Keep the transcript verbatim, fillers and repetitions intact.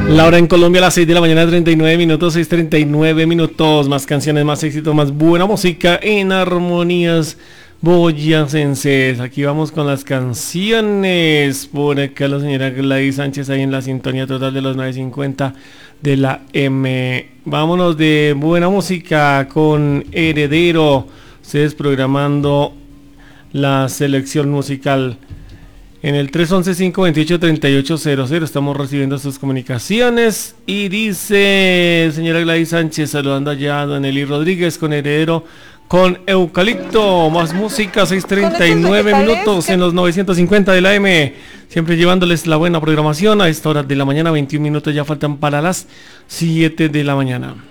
La hora en Colombia a las seis de la mañana, treinta y nueve minutos, seis treinta y nueve minutos, más canciones, más éxito, más buena música en armonías boyacenses. Aquí vamos con las canciones. Por acá la señora Gladys Sánchez ahí en la sintonía total de los nueve cincuenta de la M. Vámonos de buena música con Heredero. Ustedes programando la selección musical. En el tres once, cinco veintiocho, treinta y ocho cero cero estamos recibiendo sus comunicaciones y dice señora Gladys Sánchez saludando allá a Don Eli Rodríguez con Heredero con Eucalipto, más música, seis treinta y nueve minutos en los novecientos cincuenta de la M, siempre llevándoles la buena programación a esta hora de la mañana, veintiún minutos ya faltan para las siete de la mañana.